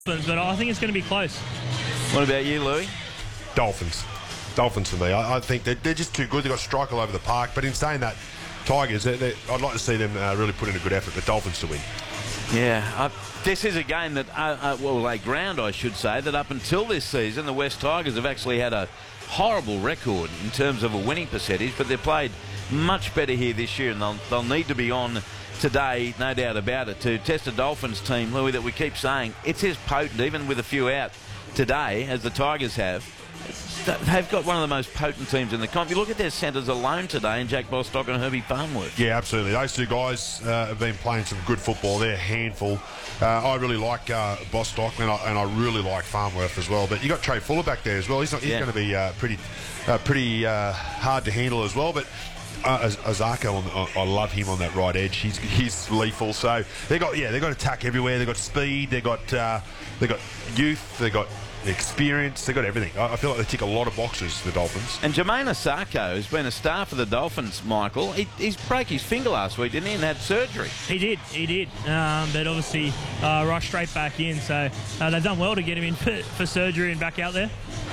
but I think it's going to be close. What about you, Louis? Dolphins. Dolphins for me. I think they're just too good. They've got to strike all over the park. But in saying that, Tigers, I'd like to see them really put in a good effort, but Dolphins to win. Yeah, this is a game that, a ground, I should say, that up until this season, the West Tigers have actually had a horrible record in terms of a winning percentage, but they've played much better here this year, and they'll need to be on today, no doubt about it, to test a Dolphins team, Louis, that we keep saying it's as potent, even with a few out today, as the Tigers have. They've got one of the most potent teams in the comp. You look at their centres alone today, and Jack Bostock and Herbie Farnworth. Yeah, absolutely. Those two guys have been playing some good football. They're a handful. I really like Bostock, and I really like Farnworth as well. But you got Trey Fuller back there as well. He's going to be pretty hard to handle as well. But Azarko, I love him on that right edge. He's lethal. So they've got attack everywhere. They've got speed. They've got youth. They've got experience. They've got everything. I feel like they tick a lot of boxes, the Dolphins. And Jermaine Asako has been a star for the Dolphins, Michael. He broke his finger last week, didn't he, and had surgery. He did. But obviously rushed straight back in. So they've done well to get him in for surgery and back out there.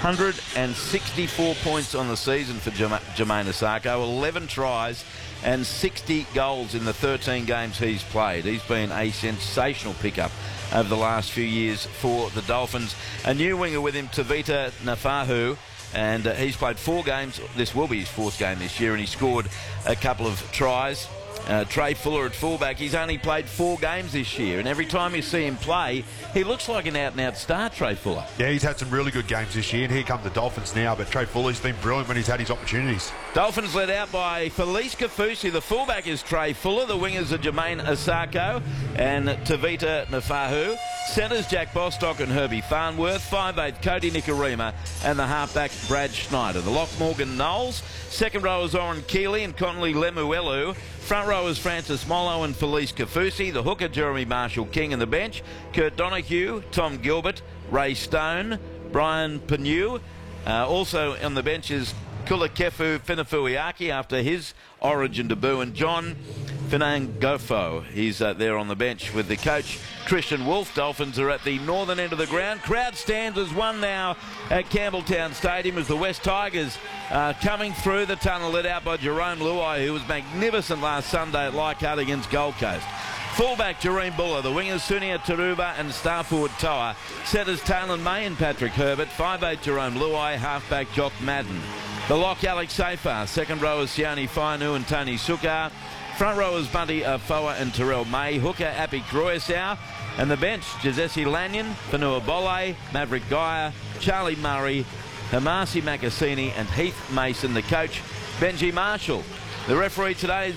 164 points on the season for Jermaine Asako, 11 tries and 60 goals in the 13 games he's played. He's been a sensational pickup over the last few years for the Dolphins. A new winger with him, Tavita Nafahu, and he's played 4 games. This will be his 4th game this year, and he scored a couple of tries. Trey Fuller at fullback, he's only played 4 games this year, and every time you see him play, he looks like an out-and-out star, Trey Fuller. Yeah, he's had some really good games this year, and here come the Dolphins now, but Trey Fuller's been brilliant when he's had his opportunities. Dolphins led out by Felice Kafusi. The fullback is Trey Fuller. The wingers are Jermaine Asako and Tavita Nafahu. Centres Jack Bostock and Herbie Farnworth. 5'8" Cody Nikarima, and the halfback Brad Schneider. The lock Morgan Knowles. Second rowers Oren Keeley and Connolly Lemuelu. Front rowers Francis Mollo and Felice Kafusi. The hooker Jeremy Marshall-King, and the bench Kurt Donahue, Tom Gilbert, Ray Stone, Brian Penu. Also on the bench is Kulakefu Finafuiaki after his Origin debut, and John Finangofo. He's there on the bench with the coach Christian Wolf. Dolphins are at the northern end of the ground. Crowd stands as one now at Campbelltown Stadium as the West Tigers coming through the tunnel, led out by Jerome Luai, who was magnificent last Sunday at Leichhardt against Gold Coast. Fullback Jareen Buller, the wingers Sunia Taruba and star forward Toa. Setters Talon May and Patrick Herbert. 5'8" Jerome Luai, halfback Jock Madden. The lock Alex Safar. Second rowers Sione Fainu and Tony Sukar. Front rowers Bunty Foa and Terrell May. Hooker Appy Croissau. And the bench Jazesi Lanyon, Fanua Bolle, Maverick Geyer, Charlie Murray, Hamasi Makasini and Heath Mason. The coach Benji Marshall. The referee today is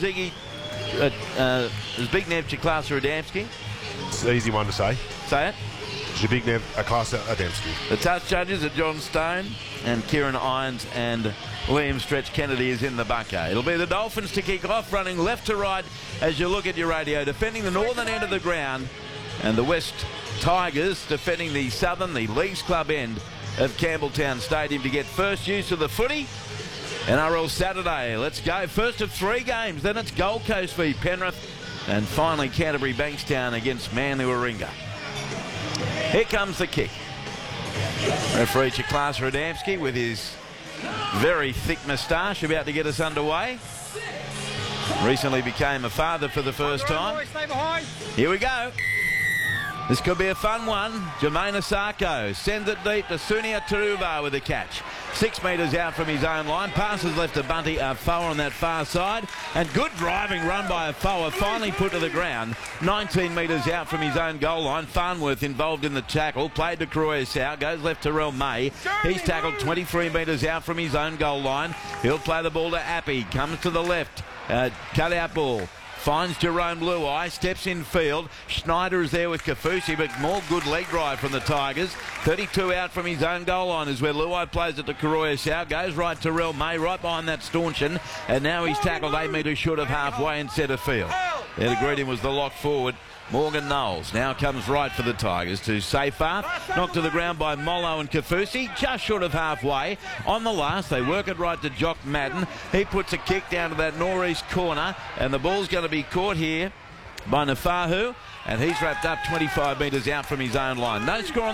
Zbigniew Chiklas-Radamski. It's an easy one to say. Say it. Zbigniew Chiklas-Radamski. The touch judges are John Stone and Kieran Irons, and Liam Stretch Kennedy is in the bunker. It'll be the Dolphins to kick off, running left to right as you look at your radio, defending the northern end of the ground, and the West Tigers defending the southern, the Leagues Club end of Campbelltown Stadium to get first use of the footy. NRL Saturday, let's go. First of 3 games, then it's Gold Coast v Penrith, and finally Canterbury Bankstown against Manly Warringah. Here comes the kick. Referee Chiklas-Radamski with his very thick moustache about to get us underway. Recently became a father for the first time. Here we go. This could be a fun one. Jermaine Asako sends it deep to Sunia Taruba with a catch. 6 metres out from his own line. Passes left to Bunty Afoa on that far side. And good driving run by Afoa, finally put to the ground. 19 metres out from his own goal line. Farnworth involved in the tackle. Played to Croissau. Goes left to Rel May. He's tackled 23 metres out from his own goal line. He'll play the ball to Appy. Comes to the left. Cut out ball. Finds Jerome Luai, steps in field. Schneider is there with Kafusi, but more good leg drive from the Tigers. 32 out from his own goal line is where Luai plays it to Croissau. Goes right to Rel May, right behind that Staunton. And now he's tackled 8 metres short of halfway in centre field. There to greet him was the lock forward, Morgan Knowles. Now comes right for the Tigers to Safar. Knocked to the ground by Mollo and Kafusi. Just short of halfway. On the last, they work it right to Jock Madden. He puts a kick down to that northeast corner. And the ball's going to be caught here by Nafahu. and he's wrapped up 25 metres out from his own line. No score on